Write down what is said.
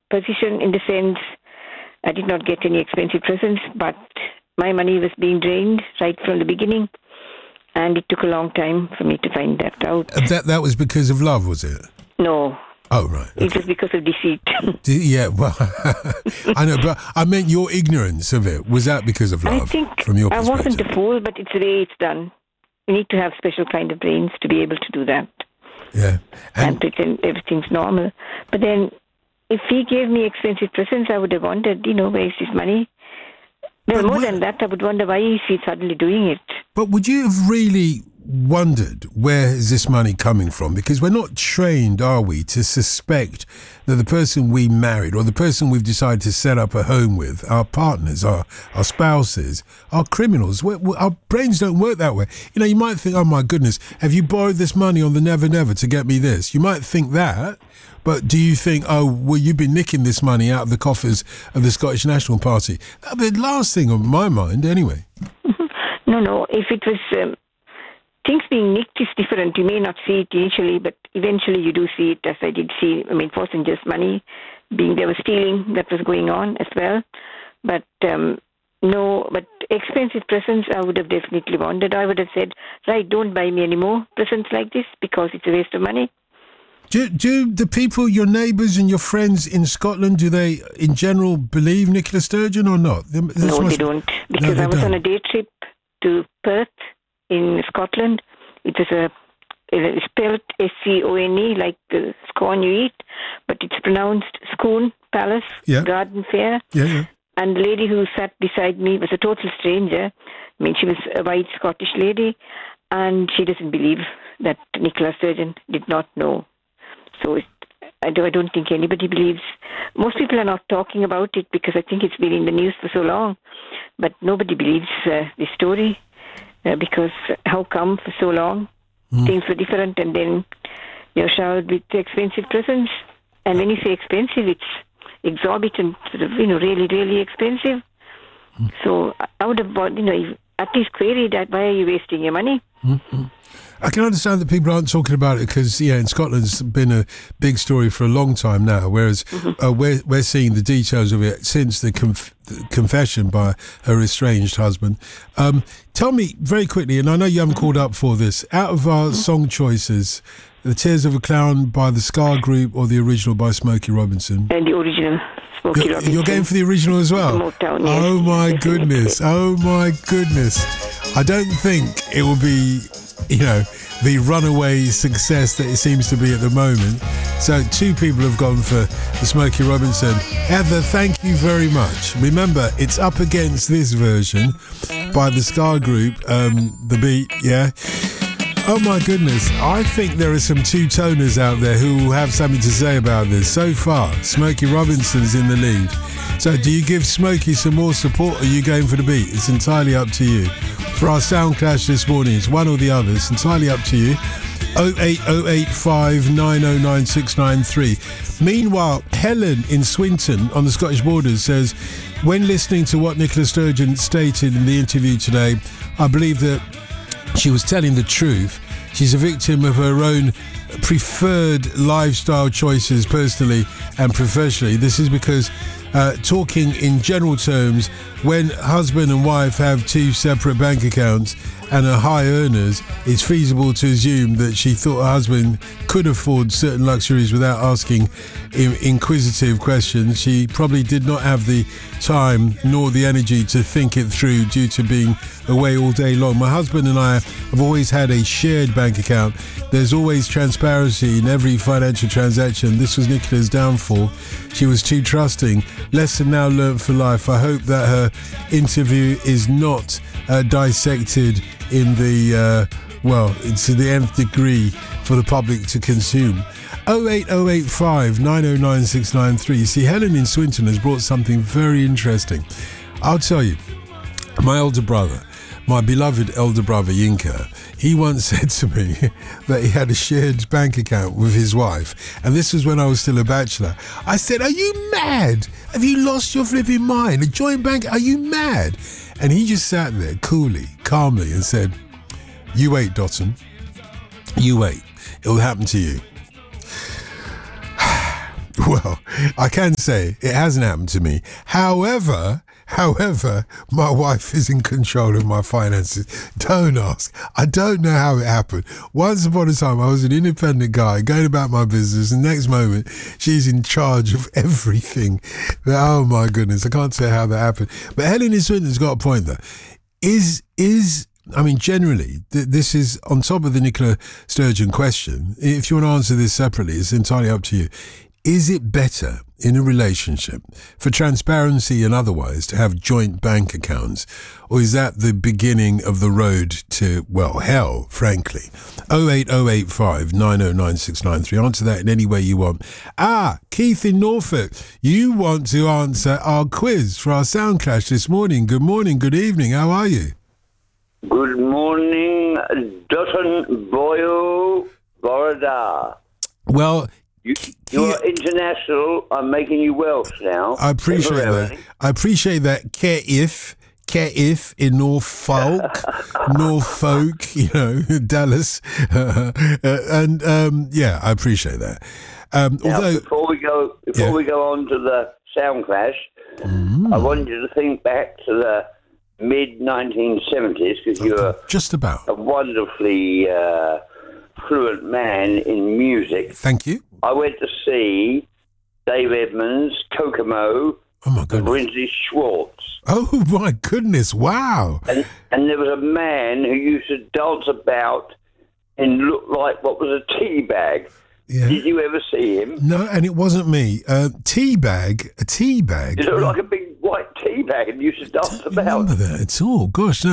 position in the sense I did not get any expensive presents, but my money was being drained right from the beginning, and it took a long time for me to find that out. That was because of love, was it? No. Oh, right. Okay. It was because of deceit. Yeah, well, I know, but I meant your ignorance of it. Was that because of love? I think from your I perspective? wasn't a fool, but it's the way it's done. You need to have special kind of brains to be able to do that. Yeah. And pretend everything's normal. But then, if he gave me expensive presents, I would have wondered, where is his money? No, more than that, I would wonder why is he suddenly doing it. But would you have really wondered where is this money coming from? Because we're not trained, are we, to suspect that the person we married or the person we've decided to set up a home with, our partners, our spouses, are criminals. Our brains don't work that way. You might think, oh my goodness, have you borrowed this money on the Never Never to get me this? You might think that. But do you think, you've been nicking this money out of the coffers of the Scottish National Party? That'd be the last thing on my mind, anyway. No. If it was things being nicked is different. You may not see it initially, but eventually you do see it, as I did see. It wasn't just money they were stealing that was going on as well. But no, but expensive presents, I would have definitely wondered. I would have said, right, don't buy me any more presents like this because it's a waste of money. Do the people, your neighbours and your friends in Scotland, do they in general believe Nicola Sturgeon or not? No, they don't. Because I was on a day trip to Perth in Scotland. It was it's spelled S-C-O-N-E, like the scone you eat, but it's pronounced Scone Palace Garden Fair. Yeah. And the lady who sat beside me was a total stranger. She was a white Scottish lady, and she doesn't believe that Nicola Sturgeon did not know. So I don't think anybody believes. Most people are not talking about it because I think it's been in the news for so long. But nobody believes the story because how come for so long things were different and then you're showered with expensive presents. And when you say expensive, it's exorbitant, really, really expensive. So I would have bought, at least queried that, why are you wasting your money? I can understand that people aren't talking about it because, in Scotland it's been a big story for a long time now, whereas we're seeing the details of it since the confession by her estranged husband. Tell me very quickly, and I know you haven't called up for this, out of our song choices, The Tears of a Clown by the Scar Group or the original by Smokey Robinson? And the original. You're going for the original as well? Motown, yes. Oh my goodness. I don't think it will be, the runaway success that it seems to be at the moment. So 2 people have gone for the Smokey Robinson. Heather, thank you very much. Remember, it's up against this version by the Scar Group, The Beat, yeah? Oh my goodness, I think there are some two-toners out there who will have something to say about this. So far, Smokey Robinson's in the lead. So do you give Smokey some more support or are you going for the beat? It's entirely up to you. For our sound clash this morning, it's one or the other. It's entirely up to you. 08085 909 693. Meanwhile, Helen in Swinton on the Scottish borders says, when listening to what Nicola Sturgeon stated in the interview today, I believe that she was telling the truth. She's a victim of her own preferred lifestyle choices personally and professionally. This is because talking in general terms, when husband and wife have 2 separate bank accounts and are high earners, it's feasible to assume that she thought her husband could afford certain luxuries without asking inquisitive questions. She probably did not have the time nor the energy to think it through due to being away all day long. My husband and I have always had a shared bank account. There's always transparency in every financial transaction. This was Nicola's downfall. She was too trusting. Lesson now learnt for life. I hope that her interview is not dissected in the to the nth degree for the public to consume. 08085 909 693. You see, Helen in Swinton has brought something very interesting. I'll tell you, my older brother, my beloved elder brother Yinka, he once said to me that he had a shared bank account with his wife, and this was when I was still a bachelor. I said, are you mad? Have you lost your flipping mind? A joint bank? Are you mad? And he just sat there coolly, calmly and said, you wait, Dotton. You wait. It'll happen to you. Well, I can say it hasn't happened to me. However, my wife is in control of my finances. Don't ask. I don't know how it happened. Once upon a time, I was an independent guy going about my business, and the next moment, she's in charge of everything. Oh my goodness, I can't say how that happened. But Helen in Swinton's got a point though. I mean, generally, this is on top of the Nicola Sturgeon question. If you want to answer this separately, it's entirely up to you. Is it better in a relationship, for transparency and otherwise, to have joint bank accounts? Or is that the beginning of the road to, well, hell, frankly? 08085 909 693. Answer that in any way you want. Keith in Norfolk, you want to answer our quiz for our Sound Clash this morning. Good morning, good evening. How are you? Good morning, Dutton Boyle, Florida. Well, you're international. I'm making you Welsh now. I appreciate that. I appreciate that. Keith in Norfolk, you know, Dallas. Yeah, I appreciate that. Now, before we go on to the Sound Clash, I want you to think back to the mid-1970s, because you're just about a wonderfully fluent man in music. Thank you. I went to see Dave Edmunds, Kokomo, oh my goodness, Brinsley Schwartz. Oh my goodness! Wow. And there was a man who used to dance about and look like what was a tea bag. Yeah. Did you ever see him? No, and it wasn't me. A tea bag. It looked like a big white tea bag and used to dance about. Remember that? It's all gosh. No.